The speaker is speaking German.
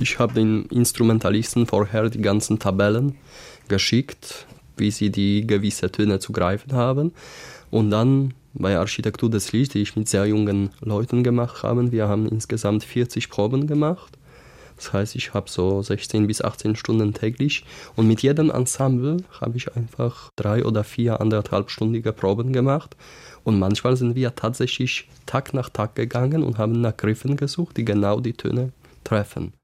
Ich habe den Instrumentalisten vorher die ganzen Tabellen geschickt, wie sie die gewisse Töne zu greifen haben. Und dann bei Architektur des Lichts, die ich mit sehr jungen Leuten gemacht habe, wir haben insgesamt 40 Proben gemacht. Das heißt, ich habe so 16 bis 18 Stunden täglich. Und mit jedem Ensemble habe ich einfach 3 oder 4 anderthalbstündige Proben gemacht. Und manchmal sind wir tatsächlich Tag nach Tag gegangen und haben nach Griffen gesucht, die genau die Töne treffen.